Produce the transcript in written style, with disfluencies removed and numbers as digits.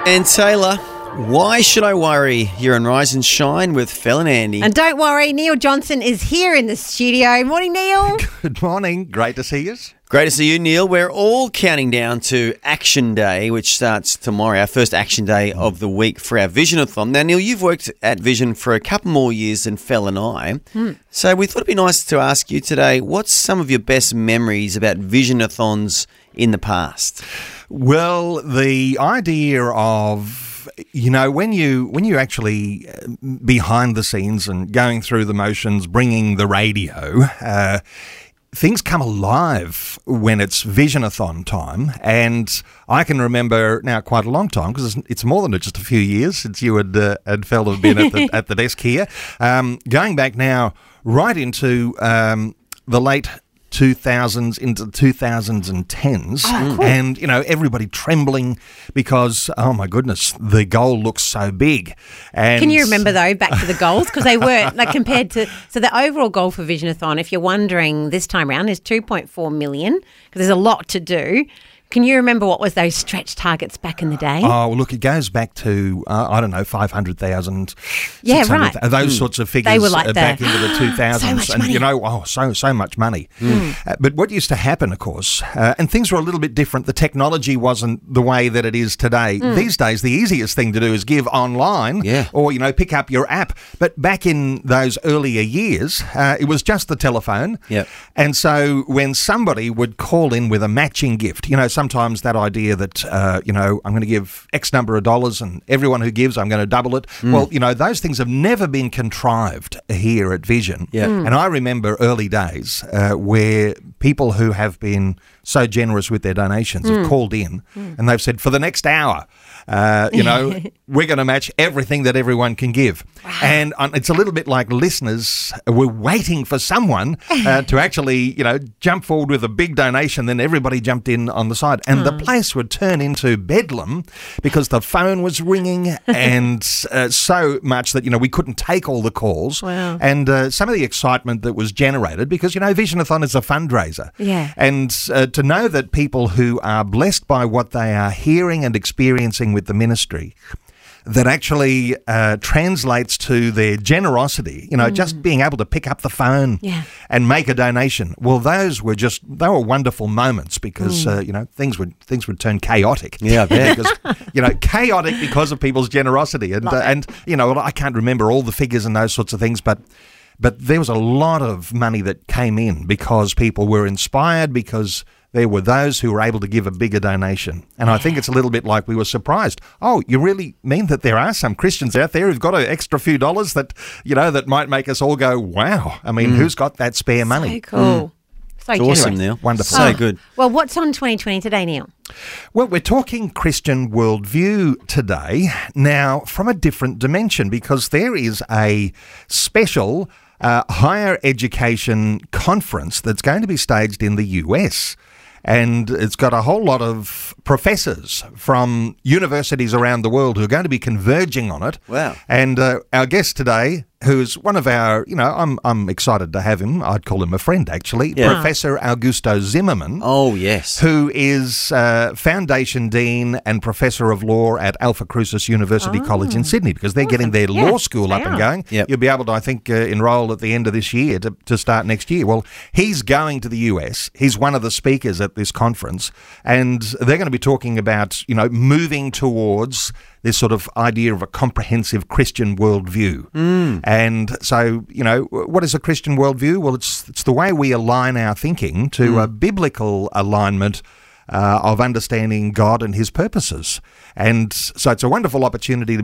And Taylor, why should I worry? You're on Rise and Shine with Phil and Andy. And don't worry, Neil Johnson is here in the studio. Morning, Neil. Good morning. Great to see you. Great to see you, Neil. We're all counting down to Action Day, which starts tomorrow, our first Action Day of the week for our Visionathon. Now, Neil, you've worked at Vision for a couple more years than Phil and I. So we thought it'd be nice to ask you today, what's some of your best memories about Visionathons in the past? Well, the idea of, when you actually behind the scenes and going through the motions, bringing the radio, things come alive when it's Visionathon time. And I can remember now quite a long time, because it's more than just a few years since you and Phil have been at the desk here. Going back now right into the late 2000s into 2010s. Oh, cool. And, everybody trembling because, oh my goodness, the goal looks so big. And Can you remember, though, back to the goals? Because they were, compared to... So the overall goal for Visionathon, if you're wondering this time around, is 2.4 million, because there's a lot to do. Can you remember what was those stretch targets back in the day? Oh, well, look, it goes back to, 500,000. Yeah, right. Those sorts of figures They were like back into the 2000s. So much money. So much money. But what used to happen, of course, and things were a little bit different. The technology wasn't the way that it is today. These days, the easiest thing to do is give online or, pick up your app. But back in those earlier years, it was just the telephone. Yep. And so when somebody would call in with a matching gift, sometimes that idea that, I'm going to give X number of dollars and everyone who gives, I'm going to double it. Well, those things have never been contrived here at Vision. Yeah. And I remember early days where people who have been so generous with their donations have called in and they've said, for the next hour, we're going to match everything that everyone can give. Wow. And it's a little bit like listeners were waiting for someone to actually, jump forward with a big donation. Then everybody jumped in on the side. And the place would turn into bedlam because the phone was ringing and so much that, we couldn't take all the calls. Wow. And some of the excitement that was generated because, Visionathon is a fundraiser. Yeah. And to know that people who are blessed by what they are hearing and experiencing with the ministry, that actually translates to their generosity, just being able to pick up the phone and make a donation. Well, they were wonderful moments because, things would turn chaotic. Yeah, I bet. Because, chaotic because of people's generosity. And, I can't remember all the figures and those sorts of things, but there was a lot of money that came in because people were inspired, because there were those who were able to give a bigger donation. And I think it's a little bit like we were surprised. Oh, you really mean that there are some Christians out there who've got an extra few dollars that, that might make us all go, wow. I mean, who's got that spare money? So cool. So It's generous. awesome, Neil. Wonderful. So good. Well, what's on 2020 today, Neil? Well, we're talking Christian worldview today, now from a different dimension, because there is a special higher education conference that's going to be staged in the US. And it's got a whole lot of professors from universities around the world who are going to be converging on it. Wow. And our guest today, who's one of our, I'm excited to have him. I'd call him a friend, actually. Yeah. Professor Augusto Zimmermann. Oh, yes. Who is Foundation Dean and Professor of Law at Alpha Crucis University College in Sydney, because they're getting their law school up and going. Yep. You'll be able to, I think, enrol at the end of this year to start next year. Well, he's going to the US. He's one of the speakers at this conference, and they're going to be talking about, moving towards this sort of idea of a comprehensive Christian worldview. And so, what is a Christian worldview? Well, it's the way we align our thinking to a biblical alignment of understanding God and his purposes. And so it's a wonderful opportunity